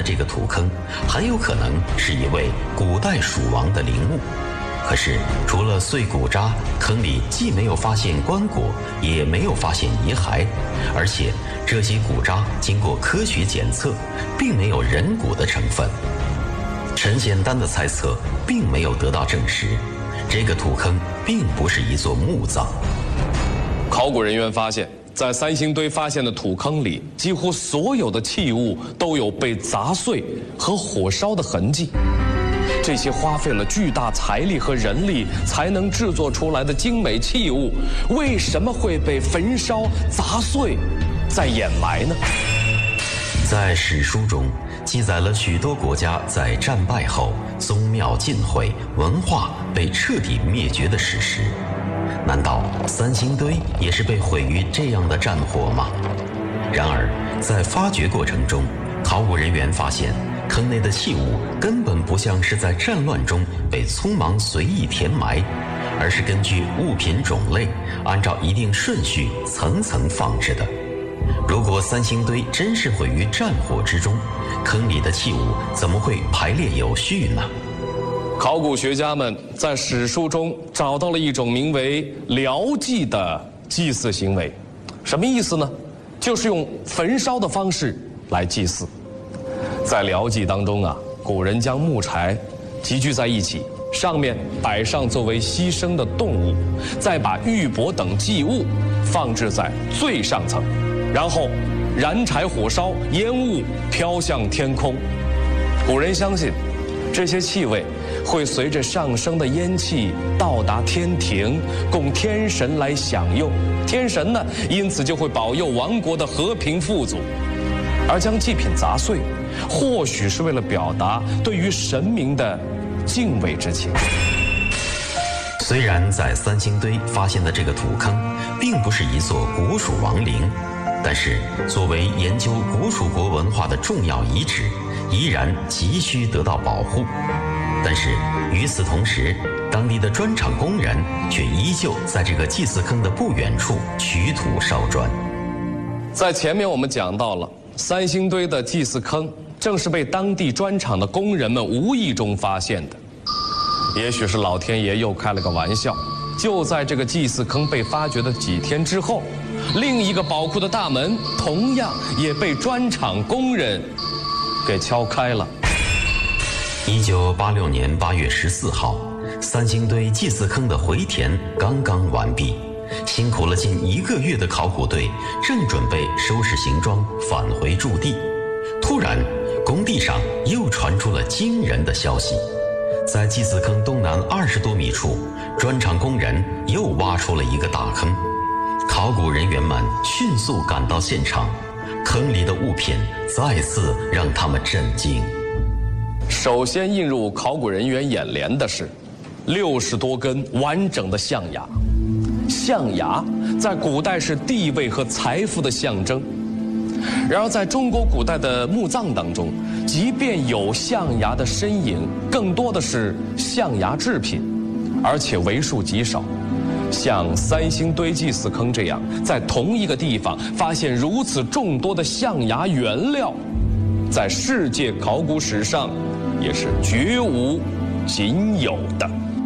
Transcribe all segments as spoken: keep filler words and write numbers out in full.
这个土坑很有可能是一位古代蜀王的陵墓。可是除了碎骨渣，坑里既没有发现棺椁，也没有发现遗骸，而且这些骨渣经过科学检测，并没有人骨的成分。陈显丹的猜测并没有得到证实，这个土坑并不是一座墓葬。 考古人员发现，在三星堆发现的土坑里，几乎所有的器物都有被砸碎和火烧的痕迹。这些花费了巨大财力和人力才能制作出来的精美器物，为什么会被焚烧、砸碎，再掩埋呢？ 在史书中记载了许多国家在战败后宗庙尽毁、文化被彻底灭绝的史实。难道三星堆也是被毁于这样的战火吗？然而，在发掘过程中，考古人员发现坑内的器物根本不像是在战乱中被匆忙随意填埋，而是根据物品种类，按照一定顺序层层放置的。如果三星堆真是毁于战火之中，坑里的器物怎么会排列有序呢？ 考古学家们在史书中找到了一种名为辽祭的祭祀行为，什么意思呢？就是用焚烧的方式来祭祀。在辽祭当中啊，古人将木柴集聚在一起，上面摆上作为牺牲的动物，再把玉帛等祭物放置在最上层，然后燃柴火烧，烟雾飘向天空。古人相信，这些气味会随着上升的烟气到达天庭，供天神来享用。天神呢，因此就会保佑王国的和平富足。而将祭品砸碎，或许是为了表达对于神明的敬畏之情。 虽然在三星堆发现的这个土坑并不是一座古蜀王陵，但是作为研究古蜀国文化的重要遗址，依然急需得到保护。但是与此同时，当地的砖厂工人却依旧在这个祭祀坑的不远处取土烧砖。 在前面我们讲到了，三星堆的祭祀坑正是被当地砖厂的工人们无意中发现的。也许是老天爷又开了个玩笑，就在这个祭祀坑被发掘的几天之后，另一个宝库的大门同样也被砖厂工人给敲开了。 一九八六年八月十四号，三星堆祭祀坑的回填刚刚完毕，辛苦了近一个月的考古队正准备收拾行装返回驻地，突然工地上又传出了惊人的消息。在祭祀坑东南二十多米处，砖厂工人又挖出了一个大坑。考古人员们迅速赶到现场，坑里的物品再次让他们震惊。 首先映入考古人员眼帘的是六十多根完整的象牙。象牙在古代是地位和财富的象征，然而在中国古代的墓葬当中，即便有象牙的身影，更多的是象牙制品，而且为数极少。像三星堆祭祀坑这样在同一个地方发现如此众多的象牙原料，在世界考古史上也是绝无仅有的。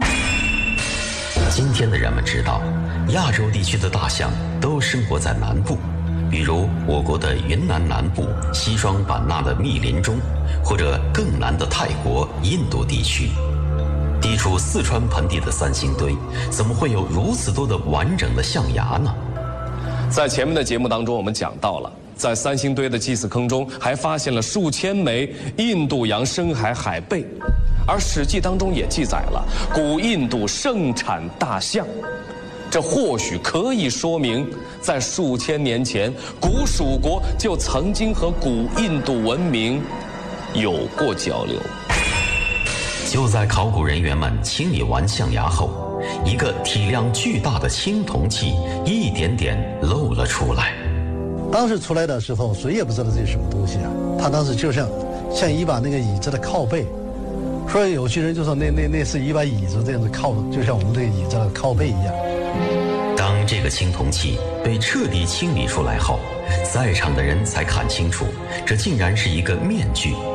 今天的人们知道，亚洲地区的大象都生活在南部，比如我国的云南南部西双版纳的密林中，或者更南的泰国、印度地区。地处四川盆地的三星堆，怎么会有如此多的完整的象牙呢？ 在前面的节目当中，我们讲到了，在三星堆的祭祀坑中还发现了数千枚印度洋深海海贝，而《史记》当中也记载了古印度盛产大象。这或许可以说明，在数千年前，古蜀国就曾经和古印度文明有过交流。 就在考古人员们清理完象牙后，一个体量巨大的青铜器一点点露了出来。 当时出来的时候，谁也不知道这是什么东西啊！它当时就像像一把那个椅子的靠背，所以有些人就说那那那是一把椅子这样子靠，就像我们这个椅子的靠背一样。 当这个青铜器被彻底清理出来后，在场的人才看清楚，这竟然是一个面具。